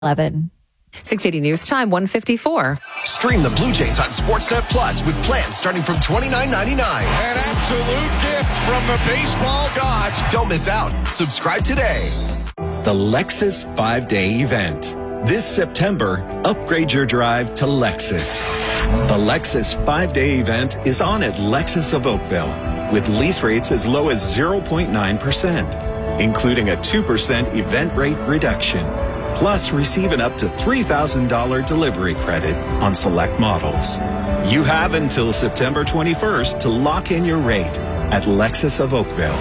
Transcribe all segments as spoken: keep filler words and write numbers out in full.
eleven. six eighty News Time, one fifty-four. Stream the Blue Jays on Sportsnet Plus with plans starting from twenty-nine ninety-nine. An absolute gift from the baseball gods. Don't miss out. Subscribe today. The Lexus five-day event. This September, upgrade your drive to Lexus. The Lexus five-day event is on at Lexus of Oakville with lease rates as low as zero point nine percent, including a two percent event rate reduction. Plus, receive an up to three thousand dollars delivery credit on select models. You have until September twenty-first to lock in your rate at Lexus of Oakville.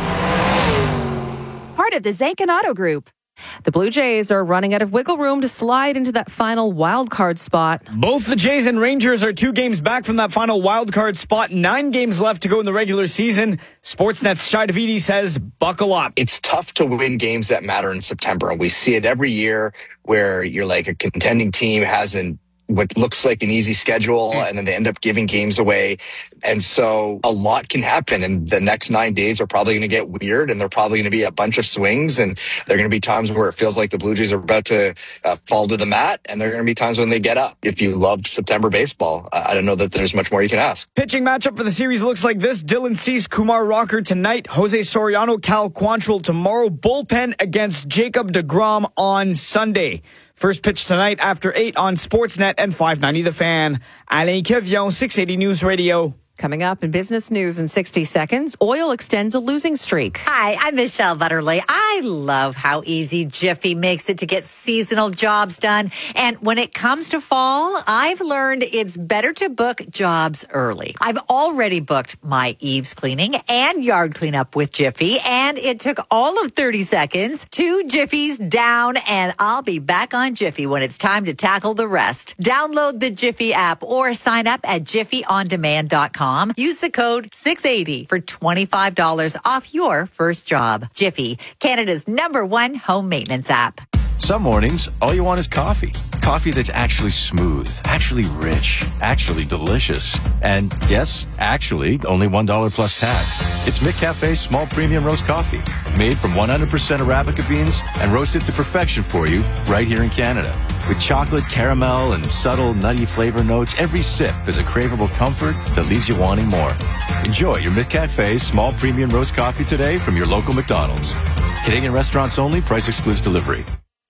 Part of the Zankin Auto Group. The Blue Jays are running out of wiggle room to slide into that final wild card spot. Both the Jays and Rangers are two games back from that final wild card spot. Nine games left to go in the regular season. Sportsnet's Shai Davidi says, buckle up. It's tough to win games that matter in September. And we see it every year where you're like a contending team has an what looks like an easy schedule, and then they end up giving games away. And so a lot can happen, and the next nine days are probably going to get weird, and they're probably going to be a bunch of swings, and there are going to be times where it feels like the Blue Jays are about to uh, fall to the mat, and there are going to be times when they get up. If you love September baseball, I don't know that there's much more you can ask. Pitching matchup for the series looks like this. Dylan Cease, Kumar Rocker tonight. Jose Soriano, Cal Quantrill tomorrow. Bullpen against Jacob deGrom on Sunday. First pitch tonight after eight on Sportsnet and five ninety The Fan. Alain Quevillon, six eighty News Radio. Coming up in business news in sixty seconds, oil extends a losing streak. Hi, I'm Michelle Butterly. I love how easy Jiffy makes it to get seasonal jobs done. And when it comes to fall, I've learned it's better to book jobs early. I've already booked my eaves cleaning and yard cleanup with Jiffy, and it took all of thirty seconds. Two Jiffies down, and I'll be back on Jiffy when it's time to tackle the rest. Download the Jiffy app or sign up at jiffy on demand dot com. Use the code six eighty for twenty-five dollars off your first job. Jiffy, Canada's number one home maintenance app. Some mornings, all you want is coffee. Coffee that's actually smooth, actually rich, actually delicious. And yes, actually, only one dollar plus tax. It's McCafe's small premium roast coffee, made from one hundred percent Arabica beans and roasted to perfection for you right here in Canada. With chocolate, caramel, and subtle nutty flavor notes, every sip is a craveable comfort that leaves you wanting more. Enjoy your McCafe's small premium roast coffee today from your local McDonald's. Canadian restaurants only. Price excludes delivery.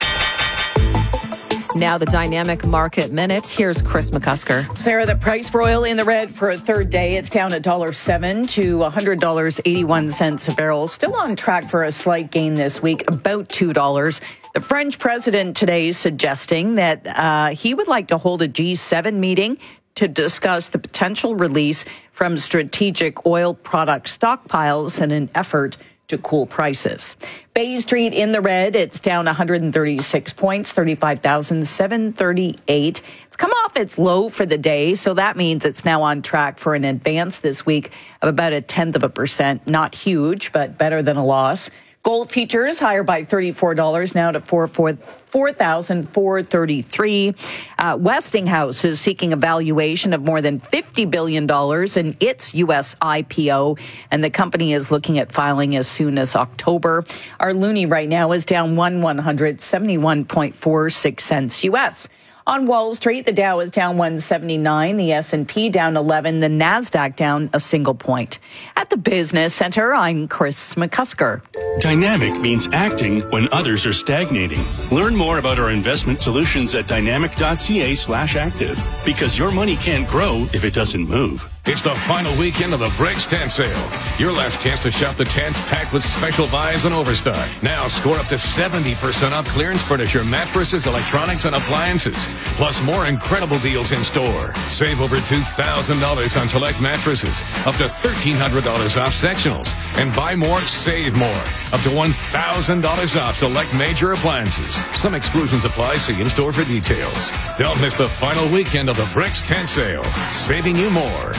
Now the Dynamic Market Minute. Here's Chris McCusker. Sarah, the price for oil in the red for a third day. It's down one dollar seven to one hundred dollars and eighty-one cents a barrel. Still on track for a slight gain this week, about two dollars. The French president today is suggesting that uh, he would like to hold a G seven meeting to discuss the potential release from strategic oil product stockpiles in an effort to cool prices. Bay Street in the red, it's down one hundred thirty-six points, thirty-five thousand seven hundred thirty-eight. It's come off its low for the day, so that means it's now on track for an advance this week of about a tenth of a percent. Not huge, but better than a loss. Gold futures higher by thirty-four dollars now to four thousand four hundred thirty-three dollars. Uh, Westinghouse is seeking a valuation of more than fifty billion dollars in its U S I P O, and the company is looking at filing as soon as October. Our loonie right now is down one one hundred seventy-one point four six cents U S. On Wall Street, the Dow is down one seventy-nine, the S and P down eleven, the NASDAQ down a single point. At the Business Center, I'm Chris McCusker. Dynamic means acting when others are stagnating. Learn more about our investment solutions at dynamic.ca slash active, because your money can't grow if it doesn't move. It's the final weekend of the Bricks Tent Sale. Your last chance to shop the tents packed with special buys and overstock. Now score up to seventy percent off clearance furniture, mattresses, electronics, and appliances. Plus more incredible deals in store. Save over two thousand dollars on select mattresses. Up to thirteen hundred dollars off sectionals. And buy more, save more. Up to one thousand dollars off select major appliances. Some exclusions apply. See in-store for details. Don't miss the final weekend of the Bricks Tent Sale. Saving you more.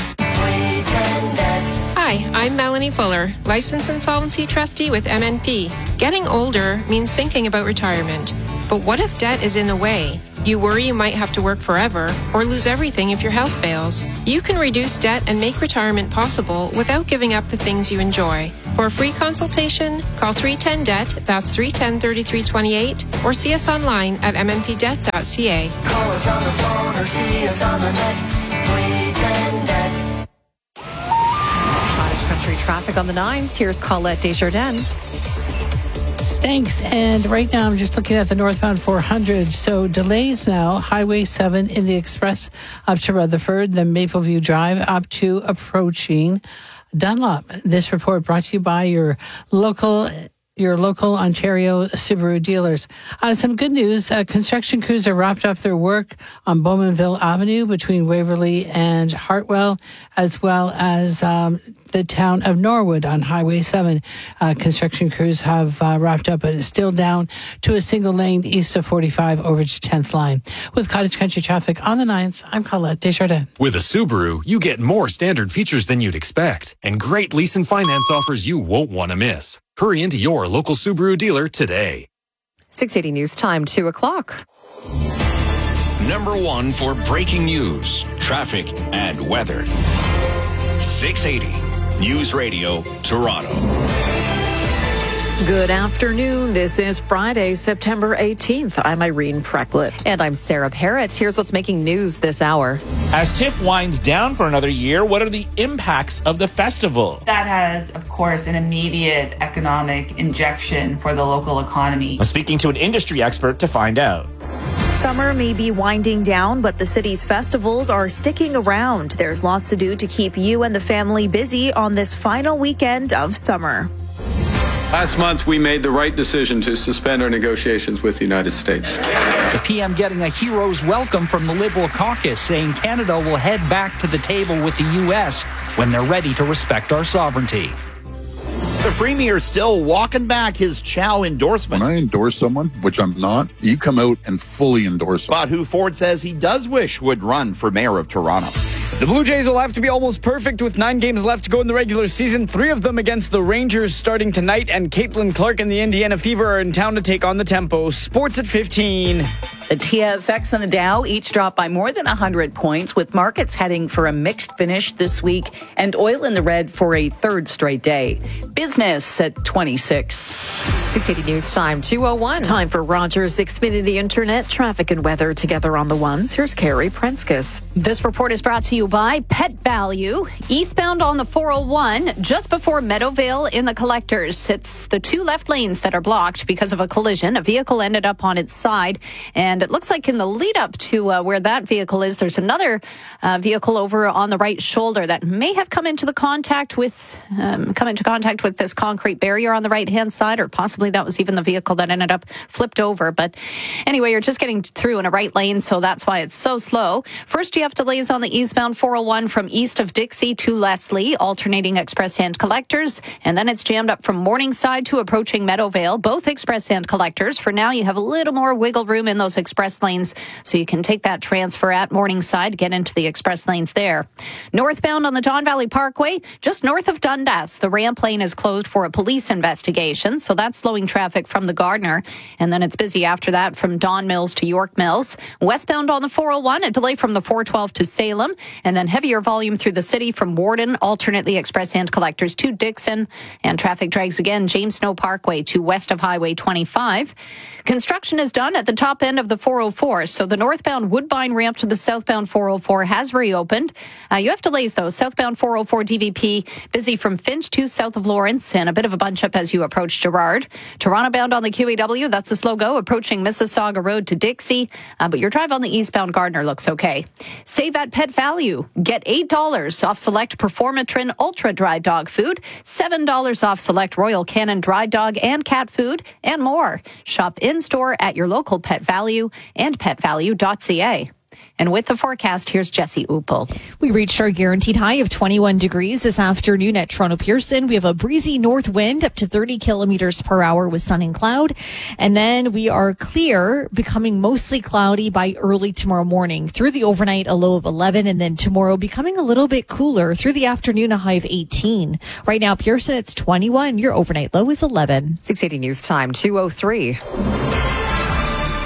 Hi, I'm Melanie Fuller, licensed insolvency trustee with M N P. Getting older means thinking about retirement. But what if debt is in the way? You worry you might have to work forever or lose everything if your health fails. You can reduce debt and make retirement possible without giving up the things you enjoy. For a free consultation, call three one zero D E B T, that's three one zero, three three two eight, or see us online at m n p debt dot c a. Call us on the phone or see us on the net, three one zero D E B T. Cottage Country traffic on the nines. Here's Colette Desjardins. Thanks. And right now I'm just looking at the northbound four hundred. So delays now. Highway seven in the express up to Rutherford, then Mapleview Drive up to approaching Dunlop. This report brought to you by your local your local Ontario Subaru dealers. Uh, some good news. Uh, construction crews have wrapped up their work on Bowmanville Avenue between Waverly and Hartwell, as well as um, the town of Norwood on Highway seven. Uh, construction crews have uh, wrapped up, but it's still down to a single lane east of forty-five over to tenth line. With Cottage Country traffic on the nines, I'm Colette Desjardins. With a Subaru, you get more standard features than you'd expect and great lease and finance offers you won't want to miss. Hurry into your local Subaru dealer today. six eighty News Time, two o'clock. Number one for breaking news, traffic, and weather. six eighty News Radio, Toronto. Good afternoon. This is Friday, September eighteenth. I'm Irene Precklett. And I'm Sarah Parrott. Here's what's making news this hour. As TIFF winds down for another year, what are the impacts of the festival? That has, of course, an immediate economic injection for the local economy. I'm speaking to an industry expert to find out. Summer may be winding down, but the city's festivals are sticking around. There's lots to do to keep you and the family busy on this final weekend of summer. Last month, we made the right decision to suspend our negotiations with the United States. The P M getting a hero's welcome from the Liberal caucus, saying Canada will head back to the table with the U S when they're ready to respect our sovereignty. The Premier still walking back his Chow endorsement. When I endorse someone, which I'm not, you come out and fully endorse them. But who Ford says he does wish would run for mayor of Toronto. The Blue Jays will have to be almost perfect with nine games left to go in the regular season. Three of them against the Rangers starting tonight, and Caitlin Clark and the Indiana Fever are in town to take on the Tempo. Sports at fifteen. The T S X and the Dow each dropped by more than one hundred points, with markets heading for a mixed finish this week and oil in the red for a third straight day. Business at twenty-six. six eighty News Time, two oh one. Time for Rogers Xfinity Internet, traffic and weather together on the ones. Here's Carrie Prenskus. This report is brought to you by Pet Value. Eastbound on the four oh one, just before Meadowvale in the Collectors. It's the two left lanes that are blocked because of a collision. A vehicle ended up on its side, and it looks like in the lead up to uh, where that vehicle is, there's another uh, vehicle over on the right shoulder that may have come into the contact with um, come into contact with this concrete barrier on the right hand side, or possibly that was even the vehicle that ended up flipped over. But anyway, you're just getting through in a right lane, so that's why it's so slow. First, you have delays on the eastbound four oh one from east of Dixie to Leslie, alternating express hand collectors, and then it's jammed up from Morningside to approaching Meadowvale, both express hand collectors. For now, you have a little more wiggle room in those express lanes, so you can take that transfer at Morningside, get into the express lanes there. Northbound on the Don Valley Parkway, just north of Dundas, the ramp lane is closed for a police investigation, so that's slowing traffic from the Gardner, and then it's busy after that from Don Mills to York Mills. Westbound on the four oh one, a delay from the four twelve to Salem, and then heavier volume through the city from Warden, alternate the express hand collectors to Dixon, and traffic drags again James Snow Parkway to west of Highway twenty-five. Construction is done at the top end of the four oh four, so the northbound Woodbine ramp to the southbound four oh four has reopened. Uh, you have delays, though. Southbound four oh four D V P busy from Finch to south of Lawrence, and a bit of a bunch up as you approach Gerrard. Toronto bound on the Q E W, that's a slow go, approaching Mississauga Road to Dixie, uh, but your drive on the eastbound Gardner looks okay. Save at Pet Value. Get eight dollars off select Performatrin Ultra Dry Dog Food, seven dollars off select Royal Canin Dry Dog and Cat Food, and more. Shop in-store at your local Pet Value and pet value dot c a. And with the forecast, here's Jesse Upel. We reached our guaranteed high of twenty-one degrees this afternoon at Toronto Pearson. We have a breezy north wind up to thirty kilometers per hour with sun and cloud. And then we are clear, becoming mostly cloudy by early tomorrow morning. Through the overnight, a low of eleven. And then tomorrow becoming a little bit cooler. Through the afternoon, a high of eighteen. Right now, Pearson, it's twenty-one. Your overnight low is eleven. six eighty News Time, two oh three.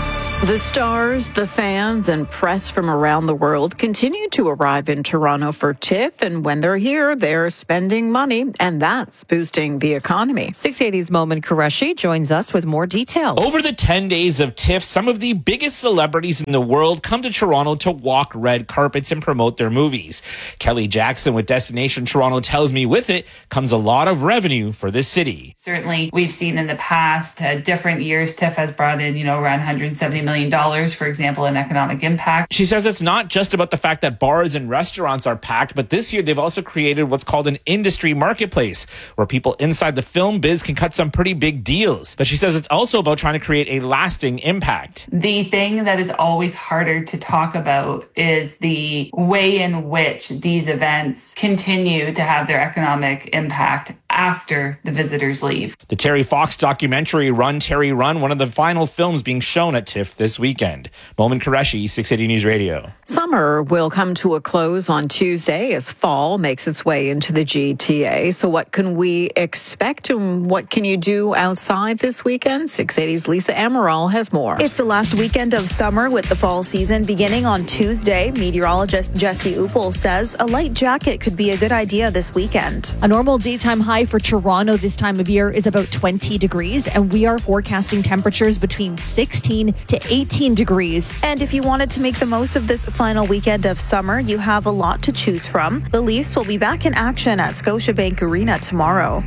The stars, the fans, and press from around the world continue to arrive in Toronto for TIFF, and when they're here, they're spending money, and that's boosting the economy. six eighty's Momin Qureshi joins us with more details. Over the ten days of TIFF, some of the biggest celebrities in the world come to Toronto to walk red carpets and promote their movies. Kelly Jackson with Destination Toronto tells me with it comes a lot of revenue for this city. Certainly, we've seen in the past, uh, different years, TIFF has brought in, you know, around one hundred seventy million dollars, for example, in economic impact. She says it's not just about the fact that bars and restaurants are packed, but this year they've also created what's called an industry marketplace, where people inside the film biz can cut some pretty big deals. But she says it's also about trying to create a lasting impact. The thing that is always harder to talk about is the way in which these events continue to have their economic impact after the visitors leave. The Terry Fox documentary Run, Terry Run, one of the final films being shown at TIFF this weekend. Momin Qureshi, six eighty News Radio. Summer will come to a close on Tuesday as fall makes its way into the G T A. So what can we expect and what can you do outside this weekend? six eighty's Lisa Amaral has more. It's the last weekend of summer with the fall season beginning on Tuesday. Meteorologist Jesse Uppel says a light jacket could be a good idea this weekend. A normal daytime high for Toronto this time of year is about twenty degrees, and we are forecasting temperatures between sixteen to eighteen degrees. And if you wanted to make the most of this final weekend of summer, you have a lot to choose from. The Leafs will be back in action at Scotiabank Arena tomorrow.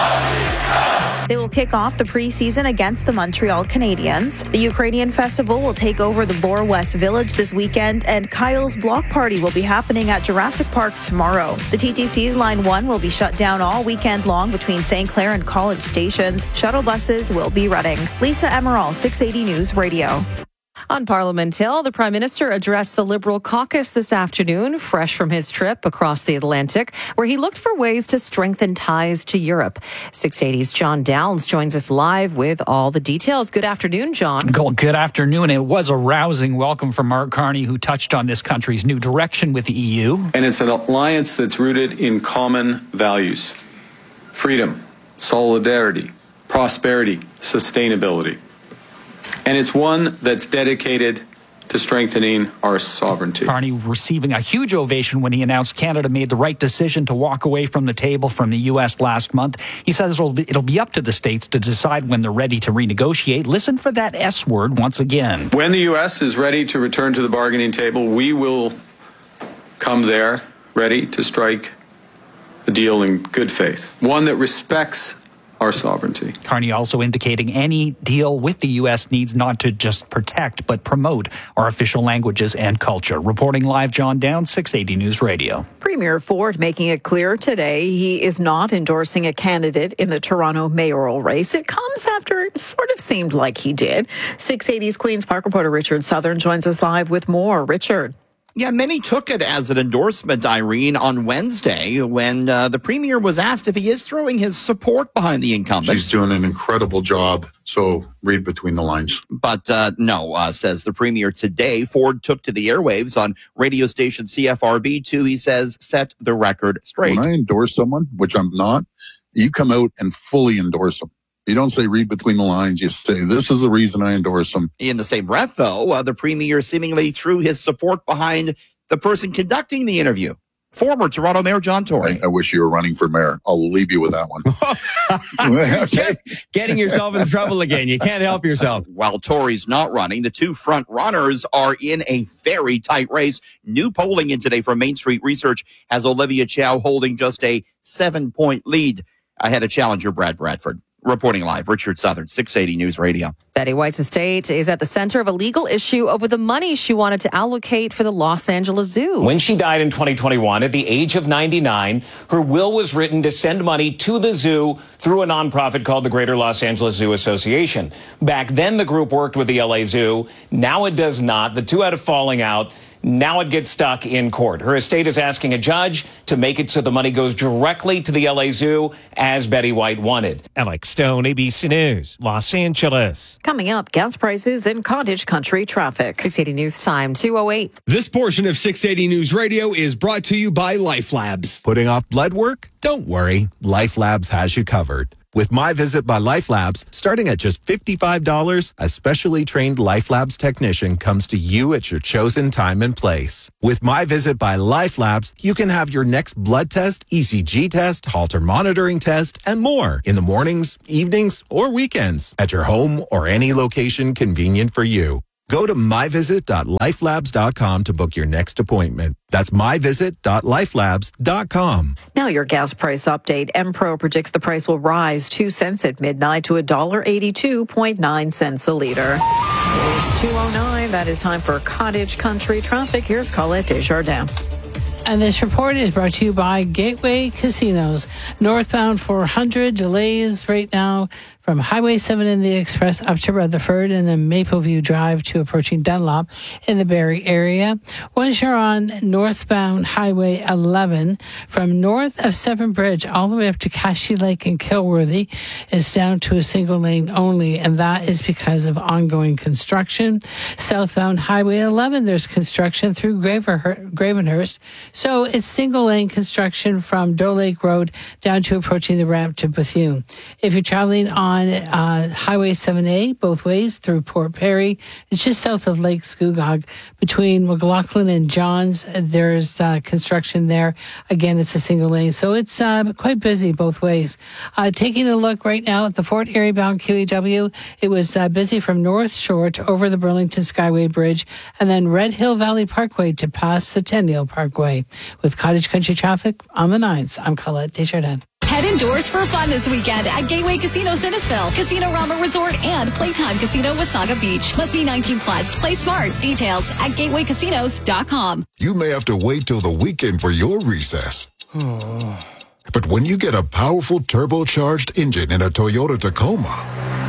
They will kick off the preseason against the Montreal Canadiens. The Ukrainian Festival will take over the Bloor West Village this weekend, and Kyle's Block Party will be happening at Jurassic Park tomorrow. The T T C's Line one will be shut down all weekend long between Saint Clair and College stations. Shuttle buses will be running. Lisa Amaral, six eighty News Radio. On Parliament Hill, the Prime Minister addressed the Liberal caucus this afternoon, fresh from his trip across the Atlantic, where he looked for ways to strengthen ties to Europe. six eighty's John Downs joins us live with all the details. Good afternoon, John. Good afternoon. It was a rousing welcome from Mark Carney, who touched on this country's new direction with the E U. And it's an alliance that's rooted in common values: freedom, solidarity, prosperity, sustainability. And it's one that's dedicated to strengthening our sovereignty. Carney receiving a huge ovation when he announced Canada made the right decision to walk away from the table from the U S last month. He says it'll be, it'll be up to the states to decide when they're ready to renegotiate. Listen for that S word once again. When the U S is ready to return to the bargaining table, we will come there ready to strike a deal in good faith, one that respects our sovereignty. Carney also indicating any deal with the U S needs not to just protect, but promote our official languages and culture. Reporting live, John Downs, six eighty News Radio. Premier Ford making it clear today he is not endorsing a candidate in the Toronto mayoral race. It comes after it sort of seemed like he did. six eighty's Queen's Park reporter Richard Southern joins us live with more. Richard. Yeah, many took it as an endorsement, Irene, on Wednesday when uh, the premier was asked if he is throwing his support behind the incumbent. She's doing an incredible job, so read between the lines. But uh, no, uh, says the premier today. Ford took to the airwaves on radio station C F R B to, he says, set the record straight. When I endorse someone, which I'm not, you come out and fully endorse them. You don't say read between the lines. You say, this is the reason I endorse them. In the same breath, though, uh, the premier seemingly threw his support behind the person conducting the interview, former Toronto Mayor John Tory. I, I wish you were running for mayor. I'll leave you with that one. Just getting yourself in trouble again. You can't help yourself. While Tory's not running, the two front runners are in a very tight race. New polling in today from Main Street Research has Olivia Chow holding just a seven-point lead ahead of challenger Brad Bradford. Reporting live, Richard Southern, six eighty News Radio. Betty White's estate is at the center of a legal issue over the money she wanted to allocate for the Los Angeles Zoo. When she died in twenty twenty-one at the age of ninety-nine, her will was written to send money to the zoo through a nonprofit called the Greater Los Angeles Zoo Association. Back then, the group worked with the L A Zoo. Now it does not. The two had a falling out. Now it gets stuck in court. Her estate is asking a judge to make it so the money goes directly to the L A Zoo, as Betty White wanted. Alex Stone, A B C News, Los Angeles. Coming up, gas prices and cottage country traffic. six eighty News Time, two oh eight. This portion of six eighty News Radio is brought to you by Life Labs. Putting off blood work? Don't worry. Life Labs has you covered. With My Visit by LifeLabs, starting at just fifty-five dollars, a specially trained LifeLabs technician comes to you at your chosen time and place. With My Visit by LifeLabs, you can have your next blood test, E C G test, Holter monitoring test, and more in the mornings, evenings, or weekends at your home or any location convenient for you. Go to my visit dot lifelabs dot com to book your next appointment. That's my visit dot lifelabs dot com. Now your gas price update. Empro predicts the price will rise two cents at midnight to one dollar eighty-two point nine cents a liter. It's two oh nine. That is time for Cottage Country traffic. Here's Colette Desjardins. And this report is brought to you by Gateway Casinos. Northbound four hundred, delays right now from Highway seven in the Express up to Rutherford, and then Mapleview Drive to approaching Dunlop in the Barrie area. Once you're on northbound Highway eleven, from north of Severn Bridge all the way up to Cashy Lake and Kilworthy, is down to a single lane only, and that is because of ongoing construction. Southbound Highway eleven, there's construction through Graver- Gravenhurst, so it's single lane construction from Doe Lake Road down to approaching the ramp to Bethune. If you're traveling on uh, Highway seven A, both ways through Port Perry, it's just south of Lake Scugog. Between McLaughlin and Johns, there's uh, construction there. Again, it's a single lane, so it's uh, quite busy both ways. Uh, taking a look right now at the Fort Erie bound Q E W, it was uh, busy from North Shore to over the Burlington Skyway Bridge, and then Red Hill Valley Parkway to past Centennial Parkway. With Cottage Country traffic on the nines, I'm Colette Desjardins. Head indoors for fun this weekend at Gateway Casino Innisfil, Casino Rama Resort, and Playtime Casino Wasaga Beach. Must be nineteen plus. Play smart. Details at gateway casinos dot com. You may have to wait till the weekend for your recess. But when you get a powerful turbocharged engine in a Toyota Tacoma,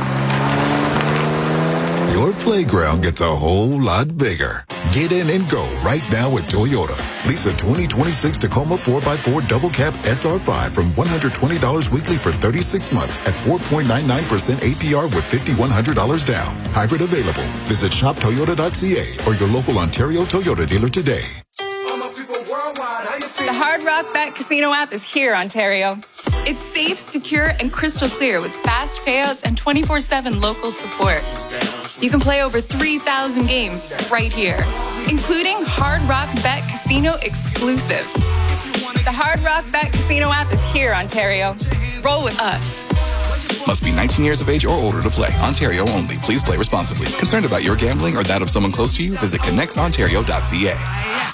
your playground gets a whole lot bigger. Get in and go right now with Toyota. Lease a twenty twenty-six Tacoma four by four Double Cab S R five from one hundred twenty dollars weekly for thirty-six months at four point nine nine percent A P R with five thousand one hundred dollars down. Hybrid available. Visit shop toyota dot c a or your local Ontario Toyota dealer today. The Hard Rock Bet Casino app is here, Ontario. It's safe, secure, and crystal clear with fast payouts and twenty-four seven local support. You can play over three thousand games right here, including Hard Rock Bet Casino exclusives. The Hard Rock Bet Casino app is here, Ontario. Roll with us. Must be nineteen years of age or older to play. Ontario only. Please play responsibly. Concerned about your gambling or that of someone close to you? Visit connects ontario dot c a.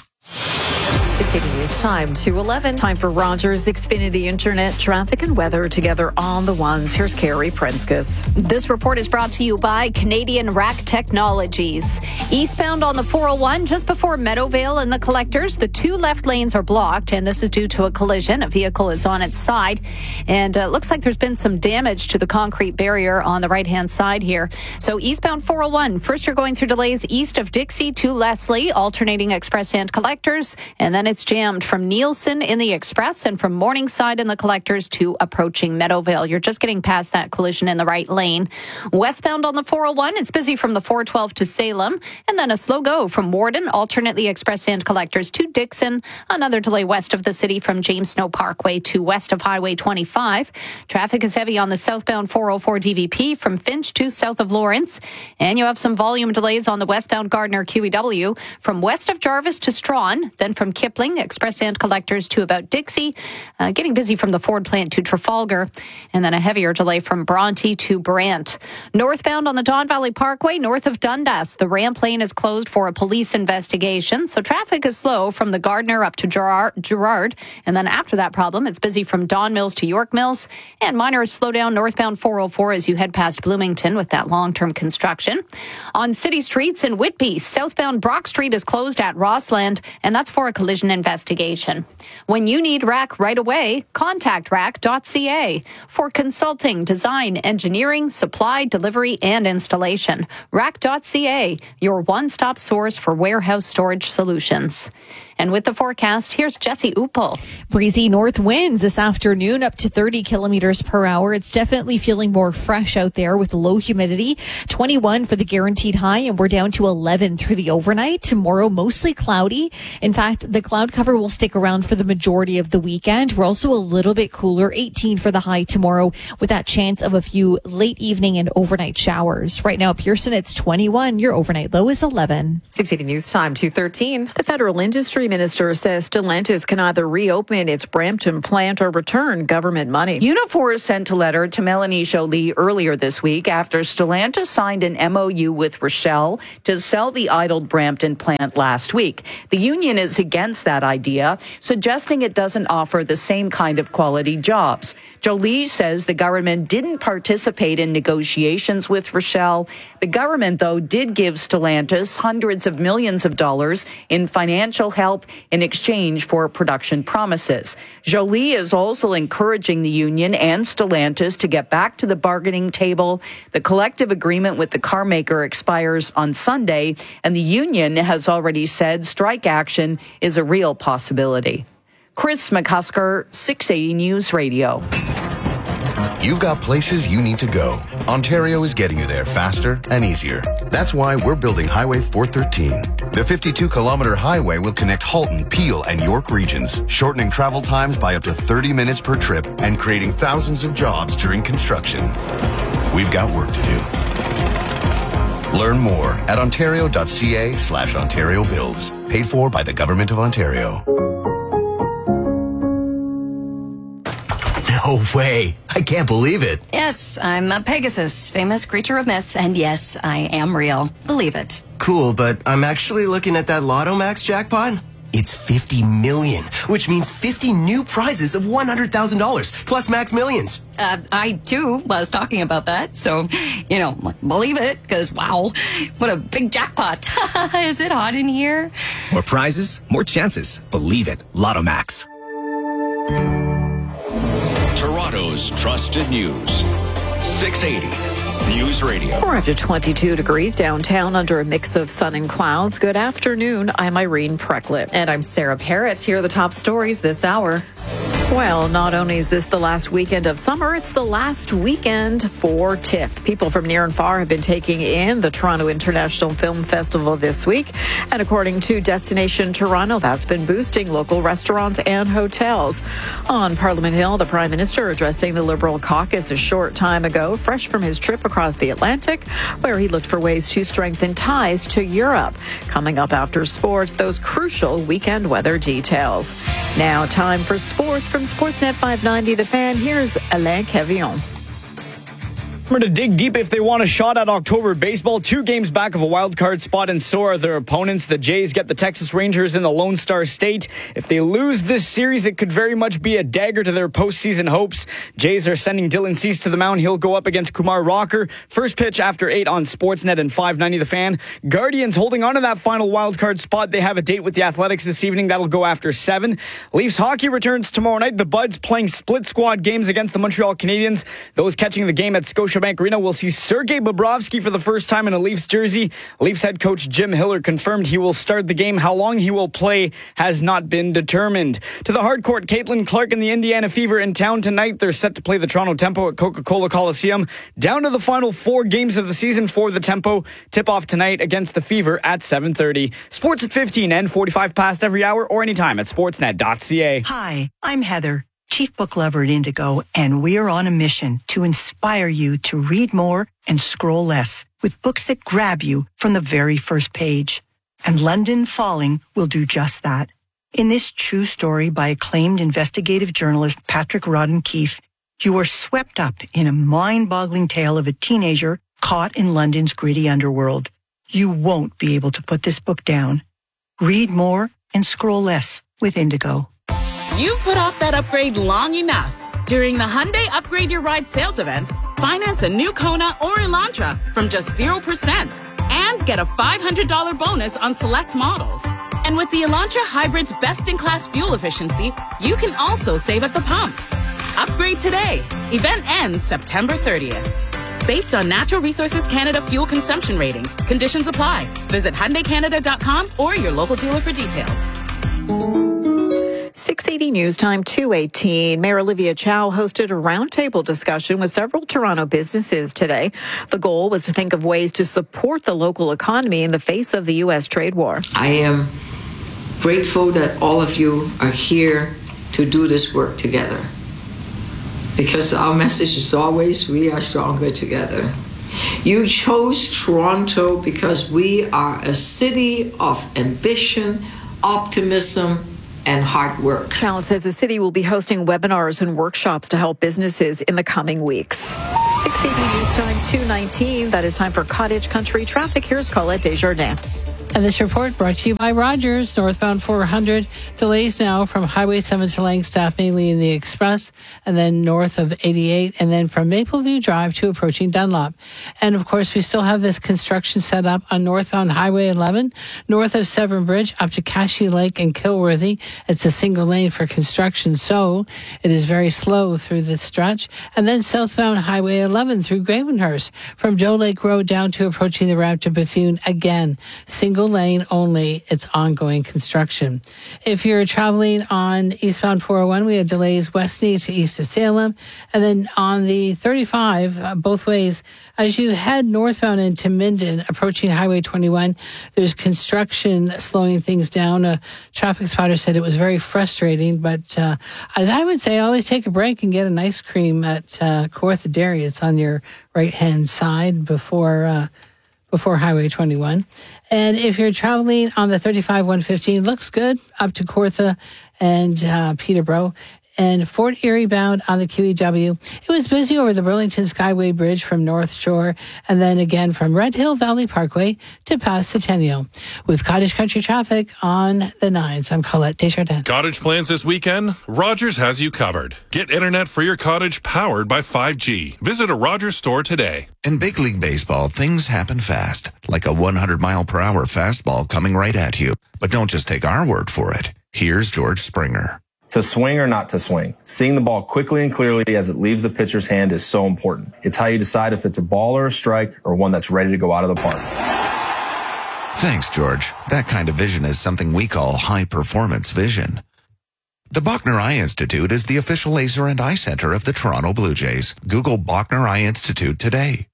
six eighty News Time, two eleven. Time for Rogers Xfinity Internet traffic and weather together on the ones. Here's Carrie Prenskus. This report is brought to you by Canadian Rack Technologies. Eastbound on the four oh one, just before Meadowvale and the Collectors, the two left lanes are blocked, and this is due to a collision. A vehicle is on its side, and it uh, looks like there's been some damage to the concrete barrier on the right-hand side here. So eastbound four oh one, first you're going through delays east of Dixie to Leslie, alternating Express and Collectors, and then it's jammed from Nielsen in the Express and from Morningside in the Collectors to approaching Meadowvale. You're just getting past that collision in the right lane. Westbound on the four oh one, it's busy from the four twelve to Salem, and then a slow go from Warden, alternately Express and Collectors to Dixon. Another delay west of the city from James Snow Parkway to west of Highway twenty-five. Traffic is heavy on the southbound four oh four D V P from Finch to south of Lawrence. And you have some volume delays on the westbound Gardner Q E W from west of Jarvis to Strawn, then from Kipling, Express and Collectors to about Dixie, uh, getting busy from the Ford plant to Trafalgar, and then a heavier delay from Bronte to Brant. Northbound on the Don Valley Parkway, north of Dundas, the ramp lane is closed for a police investigation, so traffic is slow from the Gardner up to Gerard, Gerard, and then after that problem, it's busy from Don Mills to York Mills, and minor slowdown northbound four oh four as you head past Bloomington with that long-term construction. On city streets in Whitby, southbound Brock Street is closed at Rossland, and that's for a collision investigation. When you need R A C right away, contact R A C dot c a for consulting, design, engineering, supply, delivery, and installation. R A C dot c a, your one-stop source for warehouse storage solutions. And with the forecast, here's Jesse Uppel. Breezy north winds this afternoon up to thirty kilometers per hour. It's definitely feeling more fresh out there with low humidity. twenty-one for the guaranteed high, and we're down to eleven through the overnight. Tomorrow, mostly cloudy. In fact, the cloud cloud cover will stick around for the majority of the weekend. We're also a little bit cooler, eighteen for the high tomorrow, with that chance of a few late evening and overnight showers. Right now, Pearson, it's twenty-one. Your overnight low is eleven. six eighty News Time, two thirteen. The federal industry minister says Stellantis can either reopen its Brampton plant or return government money. Unifor sent a letter to Melanie Joly earlier this week after Stellantis signed an M O U with Rochelle to sell the idled Brampton plant last week. The union is against that idea, suggesting it doesn't offer the same kind of quality jobs. Joly says the government didn't participate in negotiations with Rochelle. The government, though, did give Stellantis hundreds of millions of dollars in financial help in exchange for production promises. Joly is also encouraging the union and Stellantis to get back to the bargaining table. The collective agreement with the car maker expires on Sunday, and the union has already said strike action is a real possibility. Chris McCusker, six eighty News Radio. You've got places you need to go. Ontario is getting you there faster and easier. That's why we're building Highway four thirteen. The fifty-two kilometer highway will connect Halton, Peel, and York regions, shortening travel times by up to thirty minutes per trip and creating thousands of jobs during construction. We've got work to do. Learn more at ontario.ca slash Ontario Builds. Paid for by the Government of Ontario. No way. I can't believe it. Yes, I'm a Pegasus, famous creature of myth, and yes, I am real. Believe it. Cool, but I'm actually looking at that Lotto Max jackpot. It's fifty million, which means fifty new prizes of one hundred thousand dollars, plus Max Millions. Uh, I, too, was talking about that, so, you know, believe it, because, wow, what a big jackpot. Is it hot in here? More prizes, more chances. Believe it. Lotto Max. Toronto's trusted news. six eighty News Radio. We're up to twenty-two degrees downtown under a mix of sun and clouds. Good afternoon. I'm Irene Precklett. And I'm Sarah Parrott. Here are the top stories this hour. Well, not only is this the last weekend of summer, it's the last weekend for TIFF. People from near and far have been taking in the Toronto International Film Festival this week. And according to Destination Toronto, that's been boosting local restaurants and hotels. On Parliament Hill, the Prime Minister addressing the Liberal caucus a short time ago, fresh from his trip across the Atlantic, where he looked for ways to strengthen ties to Europe. Coming up after sports, those crucial weekend weather details. Now, time for sports from Sportsnet five ninety The Fan. Here's Alain Cavillon. To dig deep if they want a shot at October baseball. Two games back of a wild card spot, and so are their opponents. The Jays get the Texas Rangers in the Lone Star State. If they lose this series, it could very much be a dagger to their postseason hopes. Jays are sending Dylan Cease to the mound. He'll go up against Kumar Rocker. First pitch after eight on Sportsnet and five ninety The Fan. Guardians holding on to that final wild card spot. They have a date with the Athletics this evening. That'll go after seven. Leafs hockey returns tomorrow night. The Buds playing split squad games against the Montreal Canadiens. Those catching the game at Scotiabank Arena will see Sergei Bobrovsky for the first time in a Leafs jersey. Leafs head coach Jim Hiller confirmed he will start the game. How long he will play has not been determined. To the hard court, Caitlin Clark and the Indiana Fever in town tonight. They're set to play the Toronto Tempo at Coca-Cola Coliseum. Down to the final four games of the season for the Tempo. Tip-off tonight against the Fever at seven thirty. Sports at fifteen and forty-five past every hour or anytime at sportsnet dot c a. Hi, I'm Heather, Chief Book Lover at Indigo, and we are on a mission to inspire you to read more and scroll less with books that grab you from the very first page. And London Falling will do just that. In this true story by acclaimed investigative journalist Patrick Rodden Keefe, you are swept up in a mind-boggling tale of a teenager caught in London's gritty underworld. You won't be able to put this book down. Read more and scroll less with Indigo. You've put off that upgrade long enough. During the Hyundai Upgrade Your Ride sales event, finance a new Kona or Elantra from just zero percent and get a five hundred dollars bonus on select models. And with the Elantra Hybrid's best-in-class fuel efficiency, you can also save at the pump. Upgrade today. Event ends September thirtieth. Based on Natural Resources Canada fuel consumption ratings, conditions apply. Visit Hyundai Canada dot com or your local dealer for details. six eighty News Time, two eighteen. Mayor Olivia Chow hosted a roundtable discussion with several Toronto businesses today. The goal was to think of ways to support the local economy in the face of the U S trade war. I am Grateful that all of you are here to do this work together. Because our message is always, we are stronger together. You chose Toronto because we are a city of ambition, optimism, and hard work. Chalice says the city will be hosting webinars and workshops to help businesses in the coming weeks. six eighty News Time two nineteen. That is time for Cottage Country traffic. Here's Colette Desjardins. And this report brought to you by Rogers. Northbound four hundred delays now from Highway seven to Langstaff, mainly in the Express, and then north of eighty-eight, and then from Mapleview Drive to approaching Dunlop. And of course, we still have this construction set up on northbound Highway eleven, north of Severn Bridge up to Cashy Lake and Kilworthy. It's a single lane for construction, so it is very slow through this stretch. And then southbound Highway eleven through Gravenhurst from Joe Lake Road down to approaching the ramp to Bethune. Again, single lane only. It's ongoing construction. If you're traveling on eastbound four oh one, we have delays westly to east of Salem. And then on the thirty-five, uh, both ways, as you head northbound into Minden, approaching Highway twenty-one, there's construction slowing things down. A traffic spotter said it was very frustrating, but uh, as I would say, always take a break and get an ice cream at uh, Kawartha Dairy. It's on your right-hand side before uh, before Highway twenty-one. And if you're traveling on the thirty-five one fifteen, looks good up to Kawartha and uh, Peterborough. And Fort Erie bound on the Q E W. It was busy over the Burlington Skyway Bridge from North Shore, and then again from Red Hill Valley Parkway to past Centennial. With Cottage Country traffic on the nines, I'm Colette Desjardins. Cottage plans this weekend? Rogers has you covered. Get internet for your cottage powered by five G. Visit a Rogers store today. In big league baseball, things happen fast, like a one hundred mile per hour fastball coming right at you. But don't just take our word for it. Here's George Springer. To swing or not to swing, seeing the ball quickly and clearly as it leaves the pitcher's hand is so important. It's how you decide if it's a ball or a strike or one that's ready to go out of the park. Thanks, George. That kind of vision is something we call high-performance vision. The Bachner Eye Institute is the official laser and eye center of the Toronto Blue Jays. Google Bachner Eye Institute today.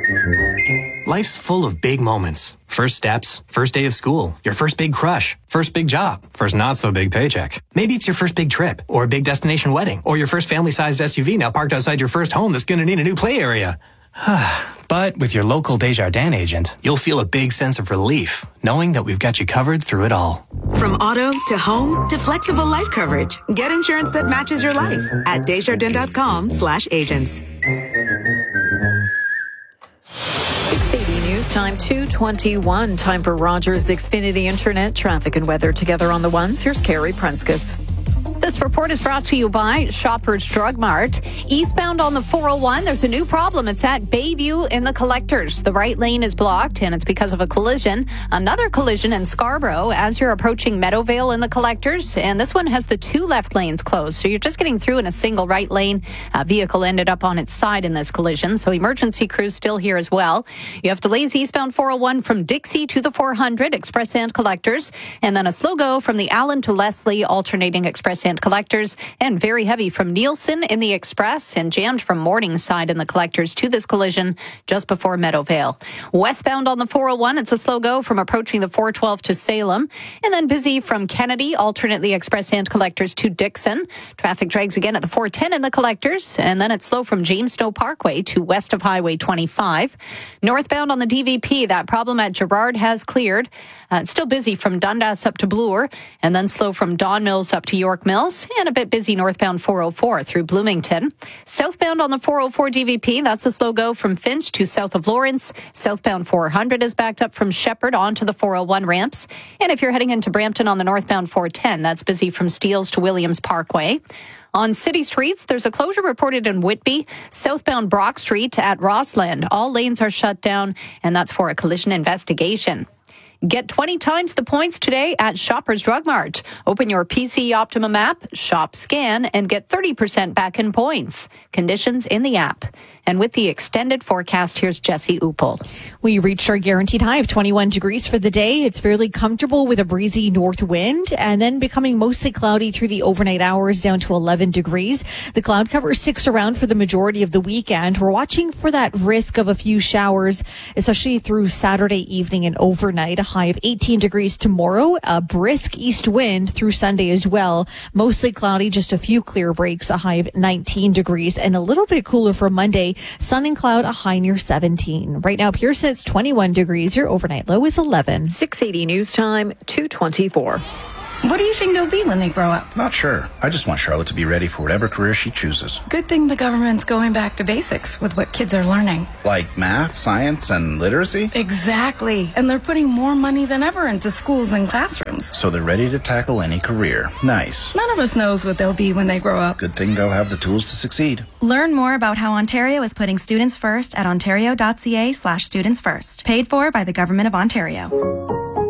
Life's full of big moments. First steps, first day of school, your first big crush, first big job, first not so big paycheck. Maybe it's your first big trip, or a big destination wedding, or your first family-sized S U V now parked outside your first home that's going to need a new play area. But with your local Desjardins agent, you'll feel a big sense of relief, knowing that we've got you covered through it all. From auto to home to flexible life coverage, get insurance that matches your life at Desjardins.com slash agents. six eighty News Time two twenty-one. Time for Rogers Xfinity Internet traffic and weather together on the ones. Here's Carrie Prenskus. This report is brought to you by Shoppers Drug Mart. Eastbound on the four oh one, there's a new problem. It's at Bayview in the Collectors. The right lane is blocked, and it's because of a collision. Another collision in Scarborough as you're approaching Meadowvale in the Collectors, and this one has the two left lanes closed. So you're just getting through in a single right lane. A vehicle ended up on its side in this collision, so emergency crews still here as well. You have delays eastbound four oh one from Dixie to the four hundred, Express and Collectors, and then a slow go from the Allen to Leslie, alternating Express and Collectors, and very heavy from Nielsen in the Express and jammed from Morningside in the Collectors to this collision just before Meadowvale. Westbound on the four oh one, it's a slow go from approaching the four twelve to Salem, and then busy from Kennedy, alternately Express and Collectors to Dixon. Traffic drags again at the four ten in the Collectors, and then it's slow from James Snow Parkway to west of Highway twenty-five. Northbound on the D V P, that problem at Gerrard has cleared. Uh, it's still busy from Dundas up to Bloor, and then slow from Don Mills up to York Mills, and a bit busy northbound four oh four through Bloomington. Southbound on the four oh four D V P, that's a slow go from Finch to south of Lawrence. Southbound four hundred is backed up from Shepherd onto the four oh one ramps. And if you're heading into Brampton on the northbound four ten, that's busy from Steeles to Williams Parkway. On city streets, there's a closure reported in Whitby, southbound Brock Street at Rossland. All lanes are shut down, and that's for a collision investigation. Get twenty times the points today at Shoppers Drug Mart. Open your P C Optimum app, shop, scan, and get thirty percent back in points. Conditions in the app. And with the extended forecast, here's Jesse Upel. We reached our guaranteed high of twenty-one degrees for the day. It's fairly comfortable with a breezy north wind and then becoming mostly cloudy through the overnight hours down to eleven degrees. The cloud cover sticks around for the majority of the weekend. We're watching for that risk of a few showers, especially through Saturday evening and overnight. A high of eighteen degrees tomorrow. A brisk east wind through Sunday as well. Mostly cloudy, just a few clear breaks, a high of nineteen degrees, and a little bit cooler for Monday. Sun and cloud, a high near seventeen. Right now, Pearson, it's twenty-one degrees. Your overnight low is eleven. six eighty News Time, two twenty-four. What do you think they'll be when they grow up? Not sure. I just want Charlotte to be ready for whatever career she chooses. Good thing the government's going back to basics with what kids are learning. Like math, science, and literacy? Exactly. And they're putting more money than ever into schools and classrooms. So they're ready to tackle any career. Nice. None of us knows what they'll be when they grow up. Good thing they'll have the tools to succeed. Learn more about how Ontario is putting students first at ontario.ca slash students first. Paid for by the Government of Ontario.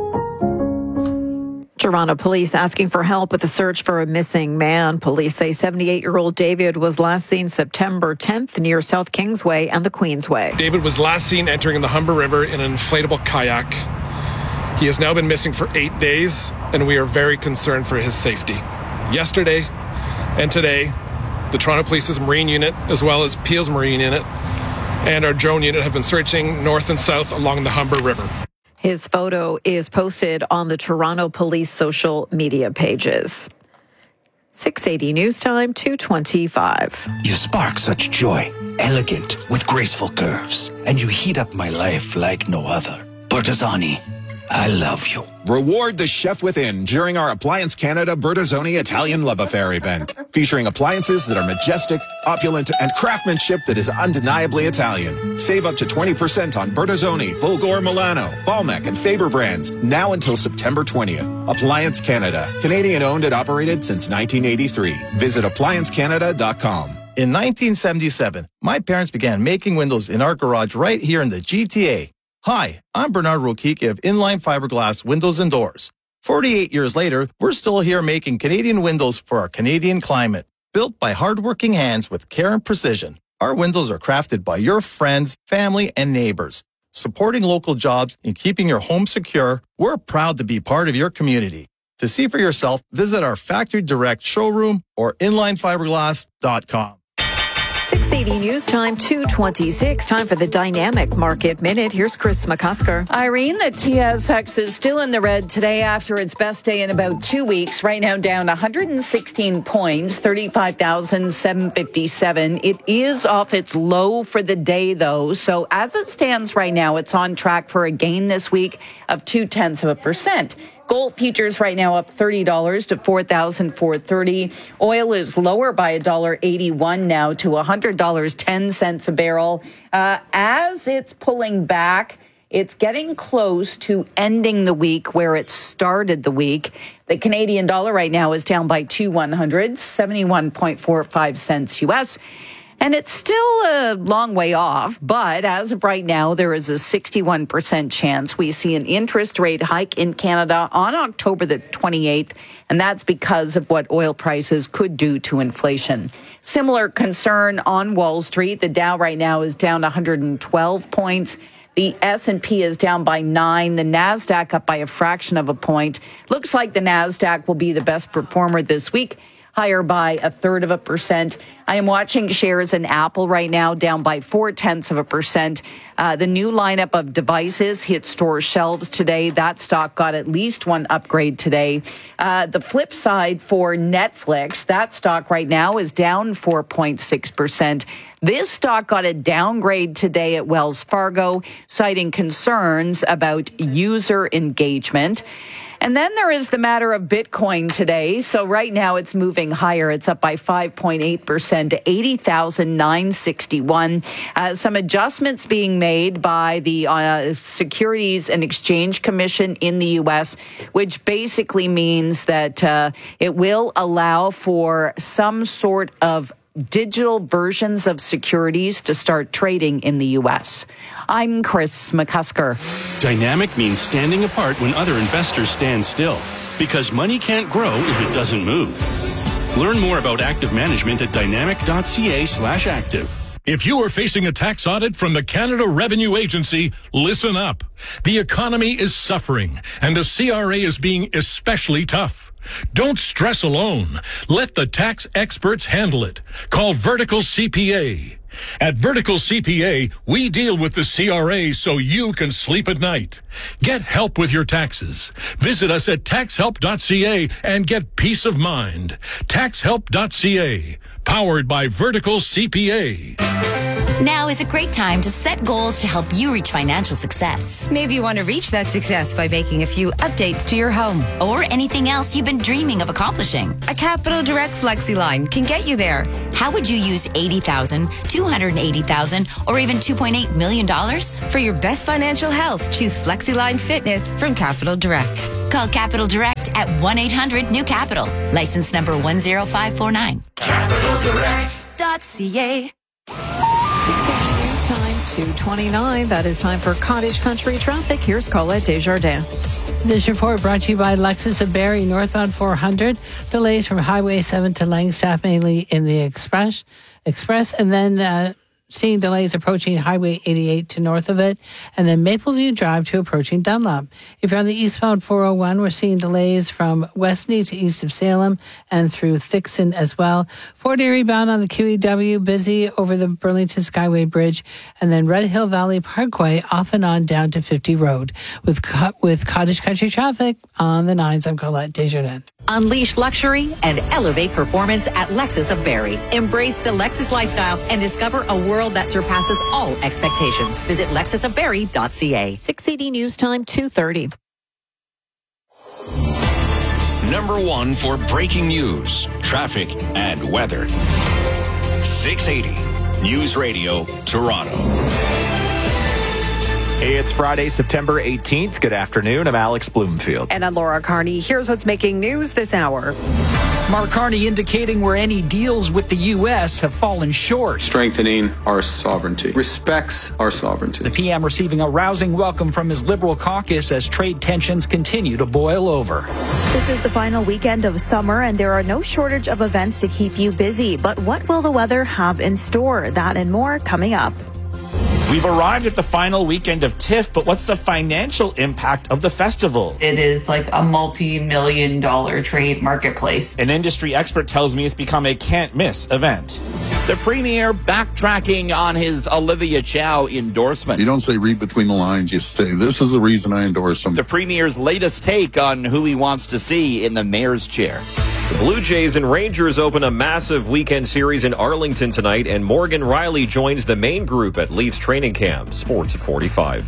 Toronto police asking for help with the search for a missing man. Police say seventy-eight-year-old David was last seen September tenth near South Kingsway and the Queensway. David was last seen entering the Humber River in an inflatable kayak. He has now been missing for eight days, and we are very concerned for his safety. Yesterday and today, the Toronto Police's Marine Unit, as well as Peel's Marine Unit, and our drone unit have been searching north and south along the Humber River. His photo is posted on the Toronto Police social media pages. six eighty News Time, two twenty-five. You spark such joy, elegant with graceful curves, and you heat up my life like no other. Bertazzoni, I love you. Reward the chef within during our Appliance Canada Bertazzoni Italian Love Affair event, featuring appliances that are majestic, opulent, and craftsmanship that is undeniably Italian. Save up to twenty percent on Bertazzoni, Fulgor Milano, Balmec, and Faber brands, now until September twentieth. Appliance Canada, Canadian owned and operated since nineteen eighty-three. Visit appliance canada dot com. In nineteen seventy-seven, my parents began making windows in our garage right here in the G T A. Hi, I'm Bernard Rokicki of Inline Fiberglass Windows and Doors. forty-eight years later, we're still here making Canadian windows for our Canadian climate. Built by hardworking hands with care and precision, our windows are crafted by your friends, family, and neighbors. Supporting local jobs and keeping your home secure, we're proud to be part of your community. To see for yourself, visit our Factory Direct showroom or inline fiberglass dot com. six eighty News Time, two twenty-six. Time for the Dynamic Market Minute. Here's Chris McCusker. Irene, the T S X is still in the red today after its best day in about two weeks. Right now down one hundred sixteen points, thirty-five thousand seven hundred fifty-seven. It is off its low for the day, though. So as it stands right now, it's on track for a gain this week of two-tenths of a percent. Gold futures right now up thirty dollars to four thousand four hundred thirty dollars. Oil is lower by one dollar eighty-one now to one hundred dollars and ten cents a barrel. Uh, as it's pulling back, it's getting close to ending the week where it started the week. The Canadian dollar right now is down by two one hundred, seventy-one point four five cents U S. And it's still a long way off, but as of right now, there is a sixty-one percent chance we see an interest rate hike in Canada on October the twenty-eighth, and that's because of what oil prices could do to inflation. Similar concern on Wall Street. The Dow right now is down one hundred twelve points. The S and P is down by nine. The NASDAQ up by a fraction of a point. Looks like the NASDAQ will be the best performer this week, higher by a third of a percent. I am watching shares in Apple right now down by four tenths of a percent. Uh, the new lineup of devices hit store shelves today. That stock got at least one upgrade today. Uh, the flip side for Netflix, that stock right now is down four point six percent. This stock got a downgrade today at Wells Fargo, citing concerns about user engagement. And then there is the matter of Bitcoin today. So right now it's moving higher. It's up by five point eight percent to eighty thousand nine hundred sixty-one. Uh, some adjustments being made by the uh, Securities and Exchange Commission in the U S, which basically means that uh, it will allow for some sort of digital versions of securities to start trading in the U S. I'm Chris McCusker. Dynamic means standing apart when other investors stand still, because money can't grow if it doesn't move. Learn more about active management at dynamic.ca slash active. If you are facing a tax audit from the Canada Revenue Agency, listen up. The economy is suffering, and the C R A is being especially tough. Don't stress alone. Let the tax experts handle it. Call Vertical C P A. At Vertical C P A, we deal with the C R A so you can sleep at night. Get help with your taxes. Visit us at tax help dot c a and get peace of mind. tax help dot c a, powered by Vertical C P A. Now is a great time to set goals to help you reach financial success. Maybe you want to reach that success by making a few updates to your home. Or anything else you've been dreaming of accomplishing. A Capital Direct Flexi line can get you there. How would you use eighty thousand dollars, two hundred eighty thousand dollars, or even two point eight million dollars? For your best financial health, choose FlexiLine Fitness from Capital Direct. Call Capital Direct at one eight hundred new capital. License number one zero five four nine. capital direct dot c a. Time two twenty-nine. That is time for Cottage Country traffic. Here's Colette Desjardins. This report brought to you by Lexus of Barrie, northbound four hundred. Delays from Highway seven to Langstaff, mainly in the Express. Express, and then uh, seeing delays approaching Highway eighty-eight to north of it, and then Mapleview Drive to approaching Dunlop. If you're on the eastbound four oh one, we're seeing delays from Westney to east of Salem and through Thixon as well. Fort Erie bound on the Q E W, busy over the Burlington Skyway Bridge, and then Red Hill Valley Parkway off and on down to fifty Road. With with Cottage Country traffic on the nines, I'm Colette Desjardins. Unleash luxury and elevate performance at Lexus of Barrie. Embrace the Lexus lifestyle and discover a world that surpasses all expectations. Visit lexus of barrie dot c a. six eighty News Time, two thirty. Number one for breaking news, traffic, and weather. six eighty News Radio, Toronto. Hey, it's Friday, September eighteenth. Good afternoon. I'm Alex Bloomfield. And I'm Laura Carney. Here's what's making news this hour. Mark Carney indicating where any deals with the U S have fallen short. Strengthening our sovereignty. Respects our sovereignty. The P M receiving a rousing welcome from his Liberal caucus as trade tensions continue to boil over. This is the final weekend of summer, and there are no shortage of events to keep you busy. But what will the weather have in store? That and more coming up. We've arrived at the final weekend of TIFF, but what's the financial impact of the festival? It is like a multi-million dollar trade marketplace. An industry expert tells me it's become a can't-miss event. The Premier backtracking on his Olivia Chow endorsement. You don't say read between the lines, you say this is the reason I endorse him. The Premier's latest take on who he wants to see in the mayor's chair. The Blue Jays and Rangers open a massive weekend series in Arlington tonight, and Morgan Riley joins the main group at Leafs training camp. Sports at forty-five.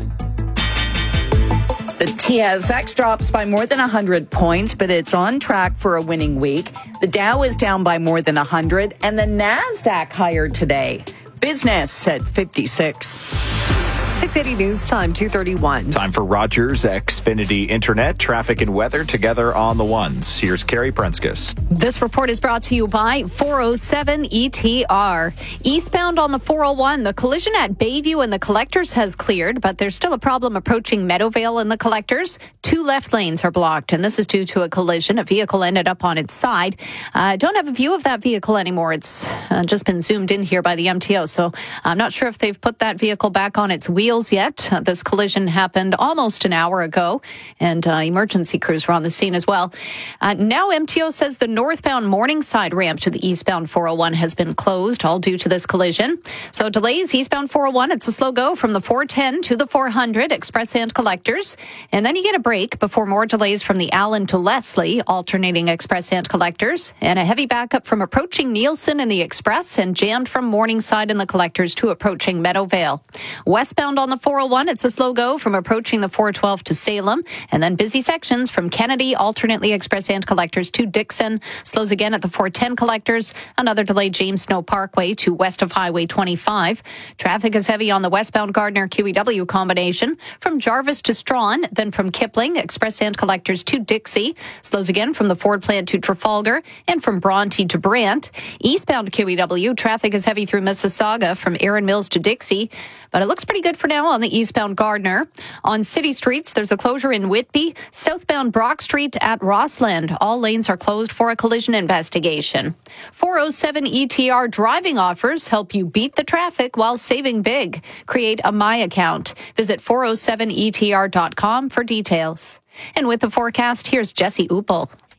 The T S X drops by more than one hundred points, but it's on track for a winning week. The Dow is down by more than one hundred, and the NASDAQ higher today. Business at fifty-six. six eighty News Time, two thirty-one. Time for Rogers Xfinity Internet, traffic and weather together on the ones. Here's Carrie Prenskus. This report is brought to you by four oh seven E T R. Eastbound on the four oh one, the collision at Bayview and the Collectors has cleared, but there's still a problem approaching Meadowvale and the Collectors. Two left lanes are blocked, and this is due to a collision. A vehicle ended up on its side. I uh, don't have a view of that vehicle anymore. It's uh, just been zoomed in here by the M T O, so I'm not sure if they've put that vehicle back on its wheel yet. Uh, this collision happened almost an hour ago, and uh, emergency crews were on the scene as well. Uh, now M T O says the northbound Morningside ramp to the eastbound four oh one has been closed, all due to this collision. So delays eastbound four oh one. It's a slow go from the four ten to the four hundred, Express and Collectors. And then you get a break before more delays from the Allen to Leslie, alternating Express and Collectors. And a heavy backup from approaching Nielsen in the Express and jammed from Morningside in the Collectors to approaching Meadowvale. Westbound on the four oh one, it's a slow go from approaching the four twelve to Salem, and then busy sections from Kennedy, alternately Express and Collectors to Dixon. Slows again at the four ten Collectors. Another delay, James Snow Parkway to west of Highway twenty-five. Traffic is heavy on the westbound Gardner Q E W combination from Jarvis to Strawn, then from Kipling, Express and Collectors to Dixie. Slows again from the Ford plant to Trafalgar and from Bronte to Brant. Eastbound Q E W, traffic is heavy through Mississauga from Erin Mills to Dixie, but it looks pretty good for now on the eastbound Gardner. On city streets, there's a closure in Whitby. Southbound Brock Street at Rossland. All lanes are closed for a collision investigation. four oh seven E T R driving offers help you beat the traffic while saving big. Create a My account. Visit four oh seven E T R dot com for details. And with the forecast, here's Jesse Uppel.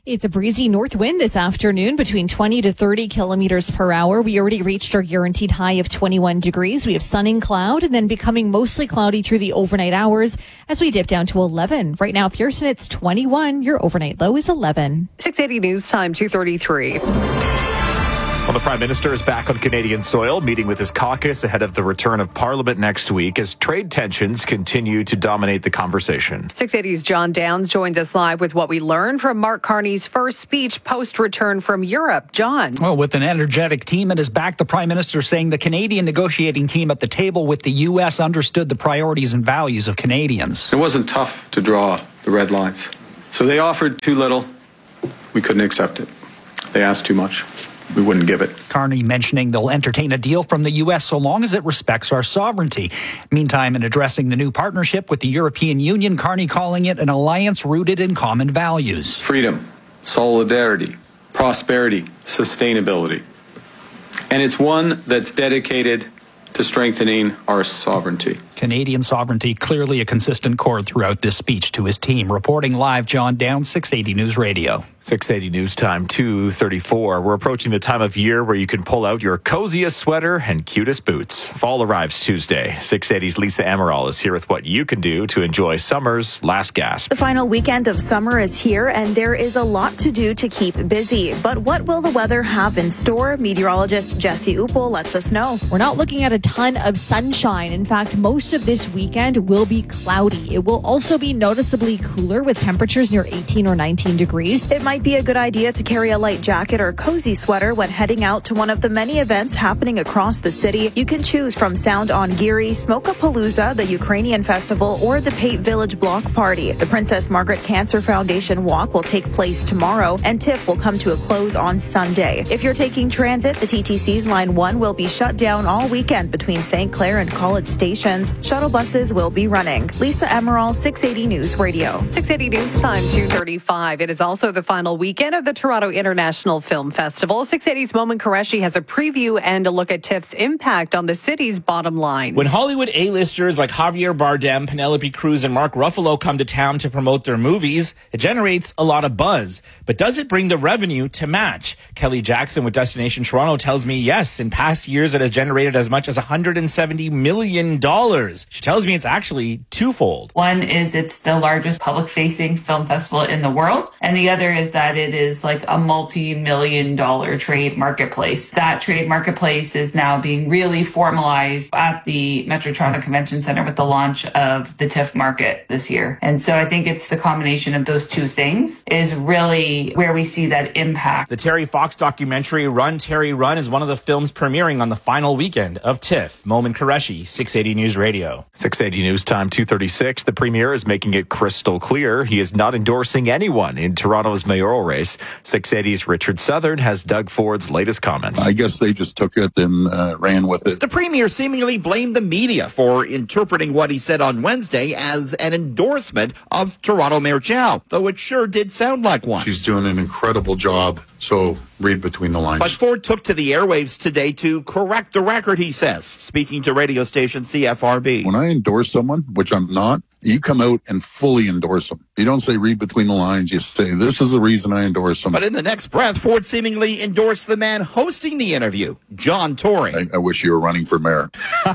It's a breezy north wind this afternoon between twenty to thirty kilometers per hour. We already reached our guaranteed high of twenty-one degrees. We have sun and cloud and then becoming mostly cloudy through the overnight hours as we dip down to eleven. Right now, Pearson, it's twenty-one. Your overnight low is eleven. six eighty News Time, two thirty-three. Well, the Prime Minister is back on Canadian soil, meeting with his caucus ahead of the return of Parliament next week as trade tensions continue to dominate the conversation. six eighty's John Downs joins us live with what we learned from Mark Carney's first speech post-return from Europe. John. Well, with an energetic team at his back, the Prime Minister saying the Canadian negotiating team at the table with the U S understood the priorities and values of Canadians. It wasn't tough to draw the red lines. So they offered too little. We couldn't accept it. They asked too much. We wouldn't give it. Carney mentioning they'll entertain a deal from the U S so long as it respects our sovereignty. Meantime, in addressing the new partnership with the European Union, Carney calling it an alliance rooted in common values. Freedom, solidarity, prosperity, sustainability. And it's one that's dedicated to strengthening our sovereignty. Canadian sovereignty clearly a consistent chord throughout this speech to his team. Reporting live, John Downs, six eighty News Radio. six eighty News Time, two thirty-four. We're approaching the time of year where you can pull out your coziest sweater and cutest boots. Fall arrives Tuesday. six eighty's Lisa Amaral is here with what you can do to enjoy summer's last gasp. The final weekend of summer is here, and there is a lot to do to keep busy. But what will the weather have in store? Meteorologist Jesse Uppel lets us know. We're not looking at a ton of sunshine. In fact, most of this weekend will be cloudy. It will also be noticeably cooler with temperatures near eighteen or nineteen degrees. It might be a good idea to carry a light jacket or cozy sweater when heading out to one of the many events happening across the city. You can choose from Sound on Geary, Smokapalooza, the Ukrainian Festival, or the Pate Village Block Party. The Princess Margaret Cancer Foundation Walk will take place tomorrow, and TIFF will come to a close on Sunday. If you're taking transit, the T T C's Line one will be shut down all weekend between Saint Clair and College stations. Shuttle buses will be running. Lisa Amaral, six eighty News Radio. six eighty News Time, two thirty-five. It is also the final weekend of the Toronto International Film Festival. six eighty's Momin Qureshi has a preview and a look at TIFF's impact on the city's bottom line. When Hollywood A-listers like Javier Bardem, Penelope Cruz, and Mark Ruffalo come to town to promote their movies, it generates a lot of buzz. But does it bring the revenue to match? Kelly Jackson with Destination Toronto tells me yes. In past years, it has generated as much as one hundred seventy million dollars. She tells me it's actually twofold. One is it's the largest public-facing film festival in the world, and the other is that it is like a multi-million dollar trade marketplace. That trade marketplace is now being really formalized at the Metro Toronto Convention Centre with the launch of the TIFF market this year. And so I think it's the combination of those two things is really where we see that impact. The Terry Fox documentary Run, Terry, Run is one of the films premiering on the final weekend of TIFF. Momin Qureshi, six eighty News Radio. six eighty News Time, two thirty-six. The Premier is making it crystal clear he is not endorsing anyone in Toronto's mayoral race. six eighty's Richard Southern has Doug Ford's latest comments. I guess they just took it and uh, ran with it. The Premier seemingly blamed the media for interpreting what he said on Wednesday as an endorsement of Toronto Mayor Chow, though it sure did sound like one. She's doing an incredible job, so read between the lines. But Ford took to the airwaves today to correct the record, he says, speaking to radio station C F R B. When I endorse someone, which I'm not, you come out and fully endorse them. You don't say read between the lines. You say, this is the reason I endorse them. But in the next breath, Ford seemingly endorsed the man hosting the interview, John Tory. I, I wish you were running for mayor.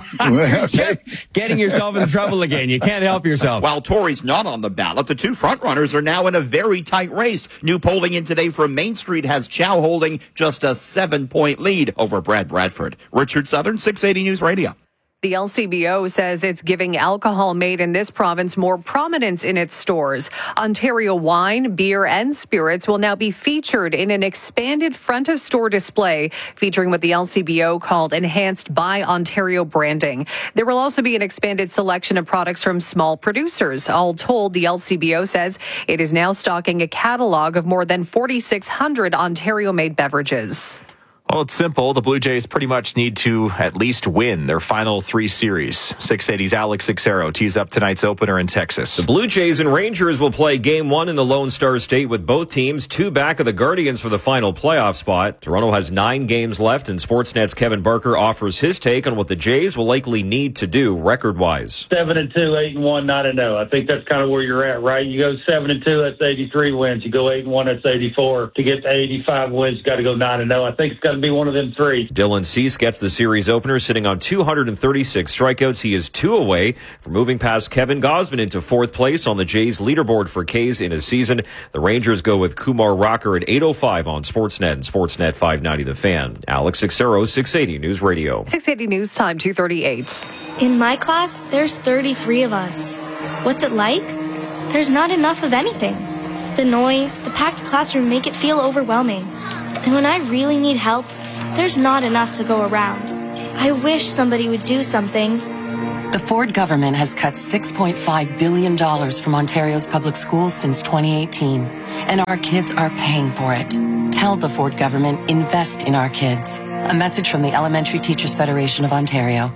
Getting yourself in trouble again. You can't help yourself. While Tory's not on the ballot, the two frontrunners are now in a very tight race. New polling in today from Main Street has Chow holding just a seven-point lead over Brad Bradford. Richard Southern, six eighty News Radio. The L C B O says it's giving alcohol made in this province more prominence in its stores. Ontario wine, beer, and spirits will now be featured in an expanded front-of-store display featuring what the L C B O called Enhanced by Ontario branding. There will also be an expanded selection of products from small producers. All told, the L C B O says it is now stocking a catalog of more than forty-six hundred Ontario-made beverages. Well, it's simple. The Blue Jays pretty much need to at least win their final three series. six eighty's Alex Sixero tees up tonight's opener in Texas. The Blue Jays and Rangers will play game one in the Lone Star State with both teams two back of the Guardians for the final playoff spot. Toronto has nine games left, and Sportsnet's Kevin Barker offers his take on what the Jays will likely need to do record-wise. Seven and two, eight and one, nine and zero. I think that's kind of where you're at, right? You go seven and two, that's eighty-three wins. You go eight and one, that's eighty-four. To get to eighty-five wins, you got to go nine and zero. I think it's got to be one of them three. Dylan Cease gets the series opener, sitting on two hundred thirty-six strikeouts. He is two away from moving past Kevin Gausman into fourth place on the Jays leaderboard for Ks in a season. The Rangers go with Kumar Rocker at eight oh five on Sportsnet and Sportsnet five ninety The Fan. Alex Sixero, six eighty News Radio. six eighty News Time, two thirty-eight. In my class, there's thirty-three of us. What's it like? There's not enough of anything. The noise, the packed classroom make it feel overwhelming. And when I really need help, there's not enough to go around. I wish somebody would do something. The Ford government has cut six point five billion dollars from Ontario's public schools since twenty eighteen, and our kids are paying for it. Tell the Ford government, invest in our kids. A message from the Elementary Teachers Federation of Ontario.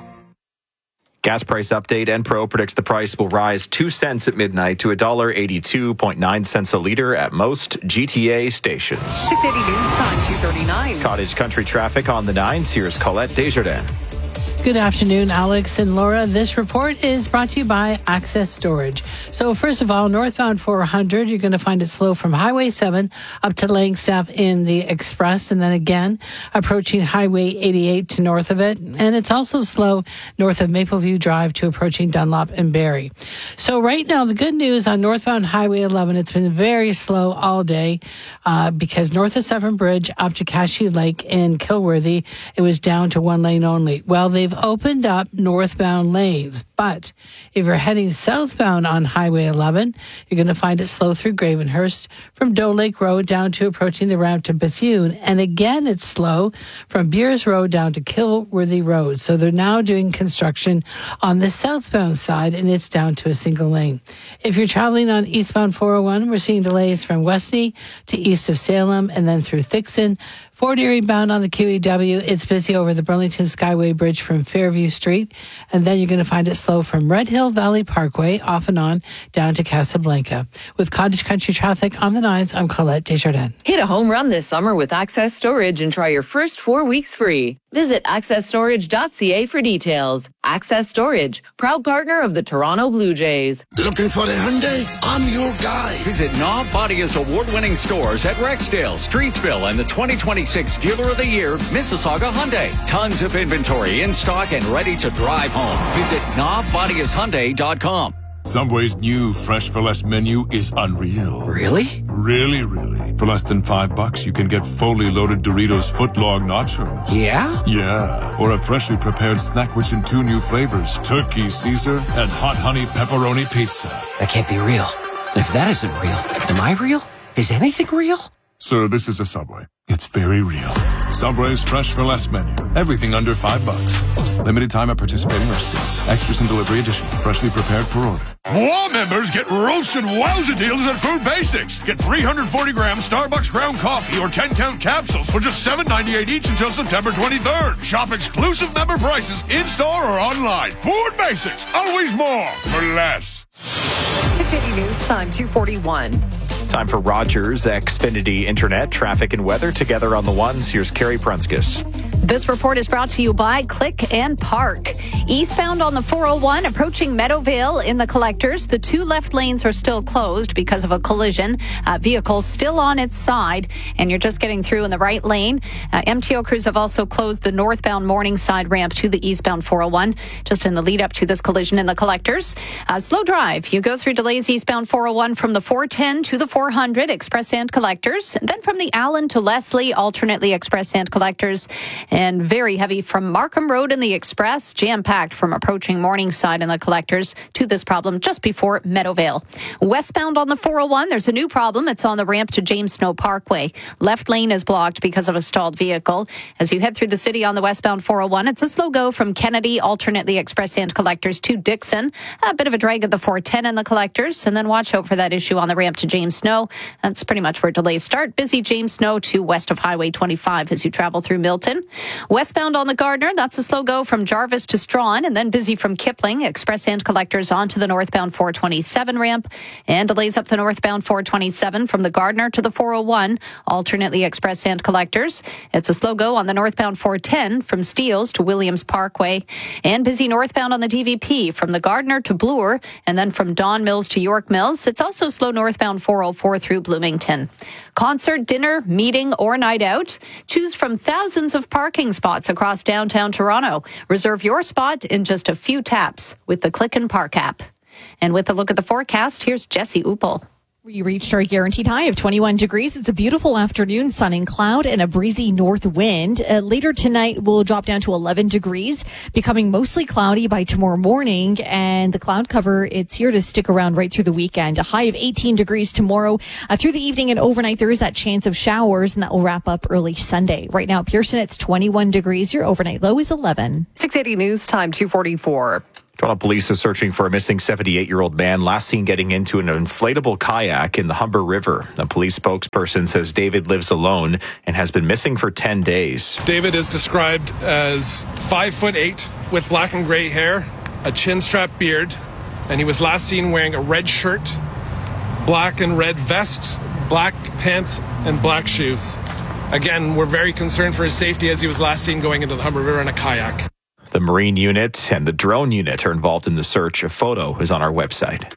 Gas price update. Enpro predicts the price will rise two cents at midnight to one dollar eighty-two point nine cents a litre at most G T A stations. six eighty News Time, two thirty-nine. Cottage Country traffic on the nines. Here's Colette Desjardins. Good afternoon, Alex and Laura. This report is brought to you by Access Storage. So first of all, northbound four hundred, you're going to find it slow from Highway seven up to Langstaff in the Express, and then again approaching Highway eighty-eight to north of it. And it's also slow north of Mapleview Drive to approaching Dunlop and Barrie. So right now, the good news on northbound Highway eleven, it's been very slow all day uh, because north of Severn Bridge up to Cashew Lake in Kilworthy, it was down to one lane only. Well, they've opened up northbound lanes, but if you're heading southbound on Highway eleven, you're going to find it slow through Gravenhurst from Doe Lake Road down to approaching the ramp to Bethune. And again, it's slow from Beers Road down to Kilworthy Road. So they're now doing construction on the southbound side, and it's down to a single lane. If you're traveling on eastbound four oh one, we're seeing delays from Westney to east of Salem and then through Thixon. Fort Erie bound on the Q E W, it's busy over the Burlington Skyway Bridge from Fairview Street. And then you're going to find it slow from Red Hill Valley Parkway, off and on, down to Casablanca. With Cottage Country traffic on the nines, I'm Colette Desjardins. Hit a home run this summer with Access Storage and try your first four weeks free. Visit access storage dot c a for details. Access Storage, proud partner of the Toronto Blue Jays. Looking for the Hyundai? I'm your guy. Visit Knob Bodia's award-winning stores at Rexdale, Streetsville, and the twenty twenty-six Dealer of the Year, Mississauga Hyundai. Tons of inventory in stock and ready to drive home. Visit knob bodias hyundai dot com. Subway's new Fresh for Less menu is unreal. Really? Really, really. For less than five bucks, you can get fully loaded Doritos footlong nachos. Yeah? Yeah. Or a freshly prepared snack rich in two new flavors, turkey Caesar and hot honey pepperoni pizza. That can't be real. And if that isn't real, am I real? Is anything real? Sir, this is a Subway. It's very real. Subway's Fresh for Less menu. Everything under five bucks. Limited time at participating restaurants. Extras and delivery additional. Freshly prepared per order. More members get roasted wowza deals at Food Basics. Get three hundred forty gram Starbucks ground coffee or ten count capsules for just seven ninety-eight each until September twenty-third. Shop exclusive member prices in-store or online. Food Basics. Always more for less. six eighty News Time, two forty-one. Time for Rogers Xfinity Internet, traffic and weather together on the ones. Here's Carrie Prunskis. This report is brought to you by Click and Park. Eastbound on the four oh one, approaching Meadowvale in the collectors. The two left lanes are still closed because of a collision. Uh, vehicle still on its side, and you're just getting through in the right lane. Uh, M T O crews have also closed the northbound Morningside ramp to the eastbound four oh one, just in the lead up to this collision in the collectors. Uh, slow drive. You go through delays eastbound four oh one from the four ten to the four hundred, express and collectors. Then from the Allen to Leslie, alternately express and collectors. And very heavy from Markham Road in the Express, jam-packed from approaching Morningside and the Collectors to this problem just before Meadowvale. Westbound on the four oh one, there's a new problem. It's on the ramp to James Snow Parkway. Left lane is blocked because of a stalled vehicle. As you head through the city on the westbound four oh one, it's a slow go from Kennedy, alternate the Express and Collectors to Dixon. A bit of a drag at the four ten and the Collectors, and then watch out for that issue on the ramp to James Snow. That's pretty much where delays start. Busy James Snow to west of Highway twenty-five as you travel through Milton. Westbound on the Gardner, that's a slow go from Jarvis to Strawn, and then busy from Kipling, Express and Collectors onto the northbound four twenty-seven ramp, and delays up the northbound four twenty-seven from the Gardner to the four oh one, alternately Express and Collectors. It's a slow go on the northbound four ten from Steeles to Williams Parkway, and busy northbound on the D V P from the Gardner to Bloor, and then from Don Mills to York Mills. It's also slow northbound four oh four through Bloomington. Concert, dinner, meeting, or night out? Choose from thousands of parking spots across downtown Toronto. Reserve your spot in just a few taps with the Click and Park app. And with a look at the forecast, here's Jesse Uppel. We reached our guaranteed high of twenty-one degrees. It's a beautiful afternoon, sun and cloud, and a breezy north wind. Uh, later tonight, we'll drop down to eleven degrees, becoming mostly cloudy by tomorrow morning. And the cloud cover, it's here to stick around right through the weekend. A high of eighteen degrees tomorrow. Uh, through the evening and overnight, there is that chance of showers, and that will wrap up early Sunday. Right now, Pearson, it's twenty-one degrees. Your overnight low is eleven. six eighty News Time, two forty-four. Toronto police are searching for a missing seventy-eight-year-old man last seen getting into an inflatable kayak in the Humber River. A police spokesperson says David lives alone and has been missing for ten days. David is described as five foot eight with black and gray hair, a chin strap beard, and he was last seen wearing a red shirt, black and red vest, black pants, and black shoes. Again, we're very concerned for his safety as he was last seen going into the Humber River in a kayak. The Marine Unit and the Drone Unit are involved in the search. A photo is on our website.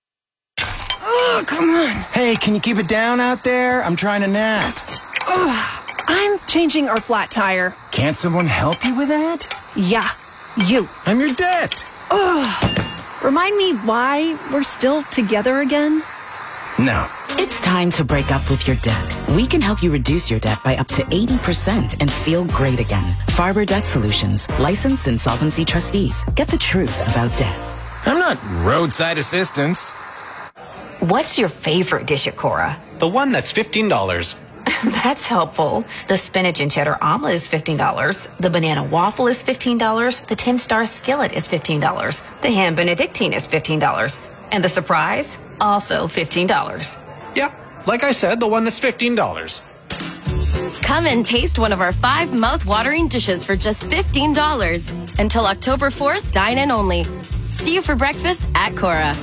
Oh, come on. Hey, can you keep it down out there? I'm trying to nap. Oh, I'm changing our flat tire. Can't someone help you with that? Yeah, you. I'm your debt. Oh, remind me why we're still together again? No. It's time to break up with your debt. We can help you reduce your debt by up to eighty percent and feel great again. Farber Debt Solutions, licensed insolvency trustees. Get the truth about debt. I'm not roadside assistance. What's your favorite dish at Cora? The one that's fifteen dollars. That's helpful. The spinach and cheddar omelet is fifteen dollars. The banana waffle is fifteen dollars. The ten-star skillet is fifteen dollars. The ham benedictine is fifteen dollars. And the surprise, also fifteen dollars. Yeah, like I said, the one that's fifteen dollars. Come and taste one of our five mouth-watering dishes for just fifteen dollars. Until October fourth, dine in only. See you for breakfast at Cora.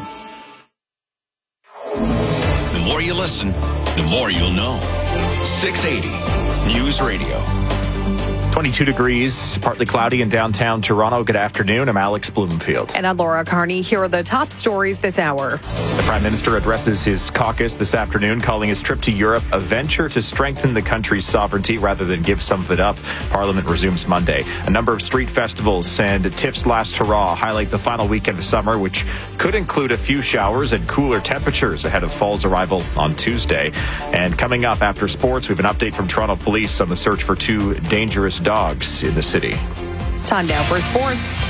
The more you listen, the more you'll know. six eighty News Radio. twenty-two degrees, partly cloudy in downtown Toronto. Good afternoon. I'm Alex Bloomfield. And I'm Laura Carney. Here are the top stories this hour. The Prime Minister addresses his caucus this afternoon, calling his trip to Europe a venture to strengthen the country's sovereignty rather than give some of it up. Parliament resumes Monday. A number of street festivals and Tips Last Hurrah highlight the final weekend of summer, which could include a few showers and cooler temperatures ahead of fall's arrival on Tuesday. And coming up after sports, we have an update from Toronto Police on the search for two dangerous dogs in the city. Time now for sports.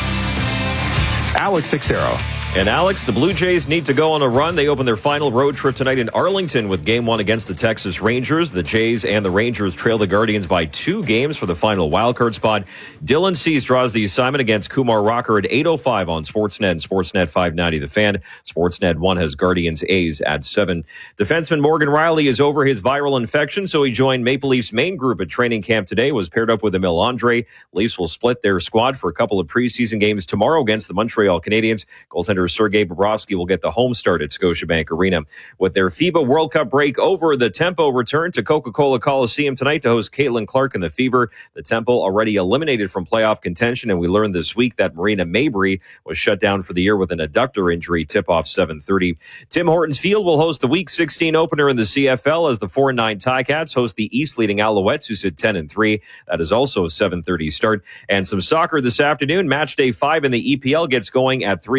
Alex Sixero. And Alex, the Blue Jays need to go on a run. They open their final road trip tonight in Arlington with game one against the Texas Rangers. The Jays and the Rangers trail the Guardians by two games for the final wildcard spot. Dylan Cease draws the assignment against Kumar Rocker at eight oh five on Sportsnet and Sportsnet five ninety The Fan. Sportsnet one has Guardians A's at seven. Defenseman Morgan Riley is over his viral infection, so he joined Maple Leafs main group at training camp today, was paired up with Emil Andre. Leafs will split their squad for a couple of preseason games tomorrow against the Montreal Canadiens. Goaltender Sergei Bobrovsky will get the home start at Scotiabank Arena. With their FIBA World Cup break over, the Tempo return to Coca-Cola Coliseum tonight to host Caitlin Clark and the Fever. The Tempo already eliminated from playoff contention, and we learned this week that Marina Mabry was shut down for the year with an adductor injury. Tip-off seven thirty. Tim Hortons Field will host the Week sixteen opener in the C F L as the four and nine Ticats host the East-leading Alouettes, who sit ten and three. That is also a seven thirty start. And some soccer this afternoon. Match day five in the E P L gets going at three o'clock for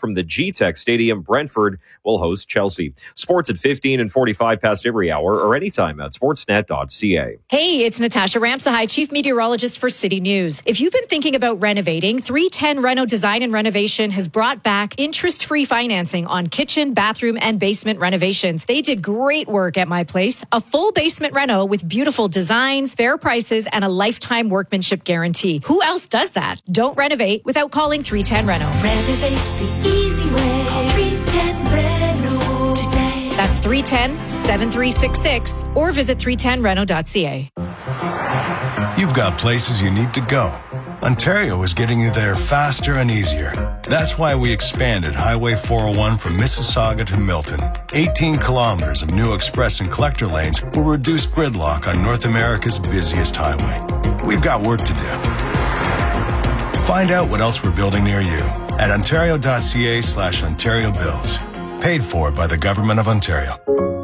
from the G-Tech Stadium. Brentford will host Chelsea. Sports at fifteen and forty-five past every hour or anytime at sportsnet dot c a. Hey, it's Natasha Ramsahai, Chief Meteorologist for City News. If you've been thinking about renovating, three ten Reno Design and Renovation has brought back interest-free financing on kitchen, bathroom, and basement renovations. They did great work at my place. A full basement reno with beautiful designs, fair prices, and a lifetime workmanship guarantee. Who else does that? Don't renovate without calling three ten Reno. Renovate the easy way. Call three ten Reno today. That's three one zero, seven three six six or visit three ten reno dot c a. You've got places you need to go. Ontario is getting you there faster and easier. That's why we expanded Highway four oh one from Mississauga to Milton. eighteen kilometers of new express and collector lanes will reduce gridlock on North America's busiest highway. We've got work to do. Find out what else we're building near you at ontario dot c a slash Ontario Builds. Paid for by the Government of Ontario.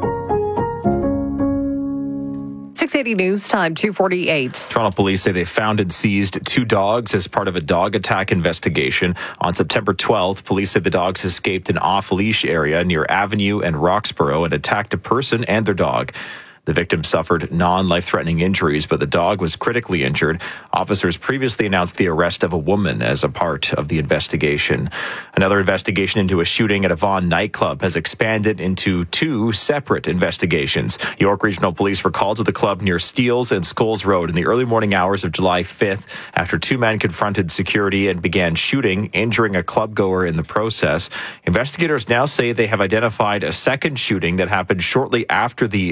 six eighty News Time, two forty-eight. Toronto police say they found and seized two dogs as part of a dog attack investigation. On September twelfth, police said the dogs escaped an off-leash area near Avenue and Roxborough and attacked a person and their dog. The victim suffered non-life-threatening injuries, but the dog was critically injured. Officers previously announced the arrest of a woman as a part of the investigation. Another investigation into a shooting at a Vaughan nightclub has expanded into two separate investigations. York Regional Police were called to the club near Steeles and Scholes Road in the early morning hours of July fifth after two men confronted security and began shooting, injuring a clubgoer in the process. Investigators now say they have identified a second shooting that happened shortly after the